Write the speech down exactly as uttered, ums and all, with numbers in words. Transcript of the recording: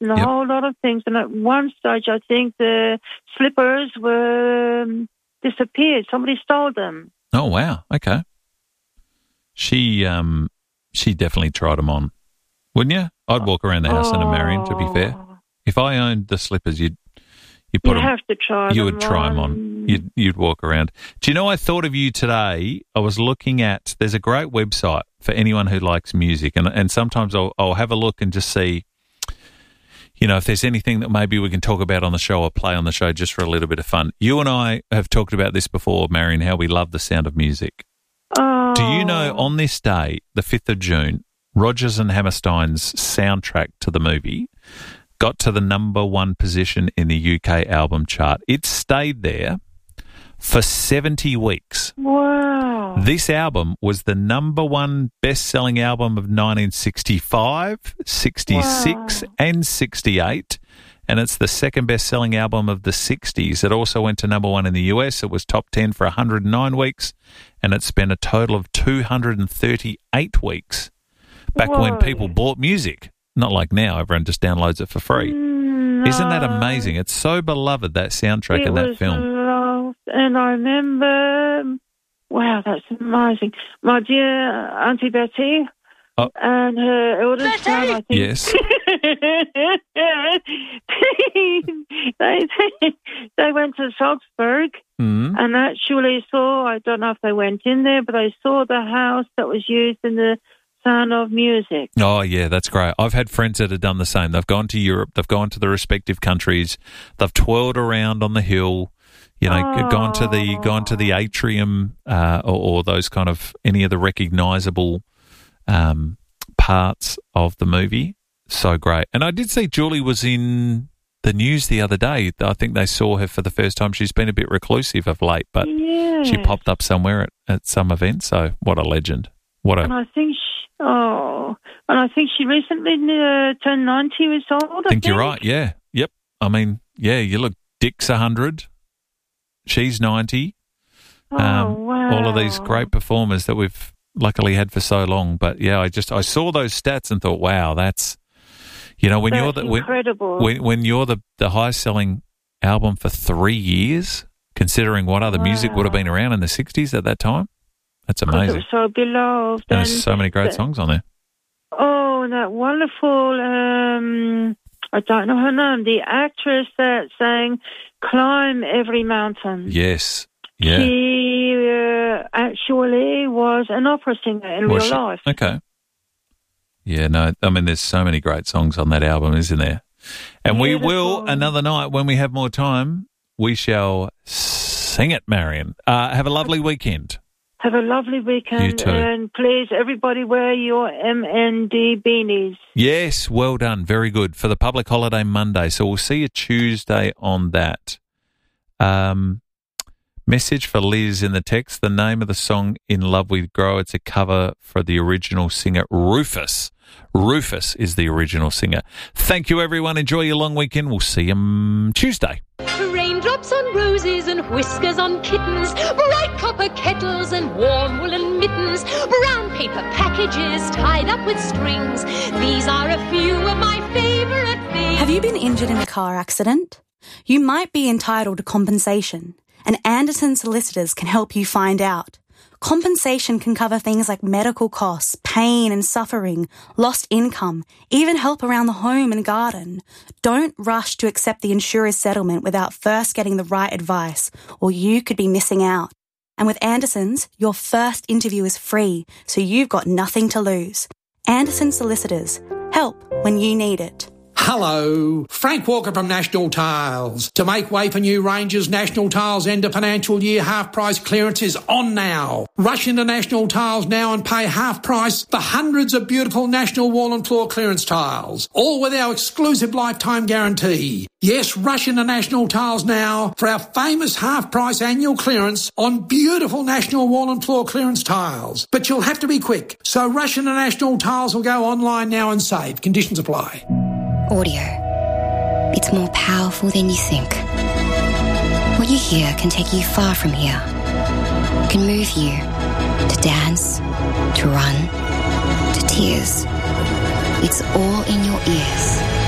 and a Yep. whole lot of things. And at one stage, I think the slippers were um, disappeared. Somebody stole them. Oh, wow. Okay. She um, she definitely tried them on, wouldn't you? I'd walk around the house in a Marion, to be fair. If I owned the slippers, you'd you put You them, have to try you them would try them on. You'd, you'd walk around. Do you know, I thought of you today. I was looking at, there's a great website for anyone who likes music, and, and sometimes I'll, I'll have a look and just see, you know, if there's anything that maybe we can talk about on the show or play on the show just for a little bit of fun. You and I have talked about this before, Marion, how we love the sound of music. Oh. Do you know, on this day, the fifth of June, Rodgers and Hammerstein's soundtrack to the movie got to the number one position in the U K album chart. It stayed there for seventy weeks. Wow. This album was the number one best-selling album of nineteen sixty-five, sixty-six, Wow. and sixty-eight, and it's the second best-selling album of the sixties. It also went to number one in the U S. It was top ten for one hundred nine weeks, and it spent a total of two hundred thirty-eight weeks back when Whoa. people bought music. Not like now, everyone just downloads it for free. No. Isn't that amazing? It's so beloved, that soundtrack It and that was film. loved, and I remember, wow, that's amazing. My dear Auntie Betty Oh. and her eldest son, I think. Yes. they, they went to Salzburg Mm. and actually saw, I don't know if they went in there, but they saw the house that was used in the Sound of Music. Oh, yeah, that's great. I've had friends that have done the same. They've gone to Europe. They've gone to the respective countries. They've twirled around on the hill, you know, Oh. gone to the gone to the atrium uh, or, or those kind of, any of the recognisable um, parts of the movie. So great. And I did see Julie was in the news the other day. I think they saw her for the first time. She's been a bit reclusive of late, but Yeah. she popped up somewhere at, at some event. So what a legend. What a... And I think she, oh, and I think she recently uh, turned ninety years old. I I think you're right, yeah. Yep. I mean, yeah, you look, Dick's one hundred, she's ninety. Oh, Um, wow. All of these great performers that we've luckily had for so long. But, yeah, I just, I saw those stats and thought, wow, that's, you know, when That's you're the, when, incredible. when, when you're the, the highest selling album for three years, considering what other music would have been around in the sixties at that time, that's Because it amazing. was so beloved. And there's so many great the- songs on there. Oh, that wonderful, um, I don't know her name, the actress that sang Climb Every Mountain. Yes. Yeah. She uh, actually was an opera singer in Was real she? life. Okay. Yeah, no, I mean, there's so many great songs on that album, isn't there? And we will, Beautiful. another night, when we have more time, we shall sing it, Marion. Uh, have a lovely weekend. Have a lovely weekend. You too. And please, everybody, wear your M N D beanies. Yes, well done. Very good. For the public holiday Monday. So we'll see you Tuesday on that. Um, message for Liz in the text. The name of the song, In Love With Grow, it's a cover for the original singer, Rufus. Rufus is the original singer. Thank you, everyone. Enjoy your long weekend. We'll see you um, Tuesday. Raindrops on roses and whiskers on kittens, bright copper kettles and warm woolen mittens, brown paper packages tied up with strings. These are a few of my favourite things. Have you been injured in a car accident? You might be entitled to compensation, and Anderson Solicitors can help you find out. Compensation can cover things like medical costs, pain and suffering, lost income, even help around the home and garden. Don't rush to accept the insurer's settlement without first getting the right advice, or you could be missing out. And with Anderson's, your first interview is free, so you've got nothing to lose. Anderson Solicitors. Help when you need it. Hello, Frank Walker from National Tiles. To make way for new ranges, National Tiles end of financial year half price clearance is on now. Rush into National Tiles now and pay half price for hundreds of beautiful National wall and floor clearance tiles, all with our exclusive lifetime guarantee. Yes, rush into National Tiles now for our famous half price annual clearance on beautiful National wall and floor clearance tiles. But you'll have to be quick, so rush into National Tiles or go online now and save. Conditions apply. Audio. It's more powerful than you think. What you hear can take you far from here. Can move you to dance, to run, to tears. It's all in your ears.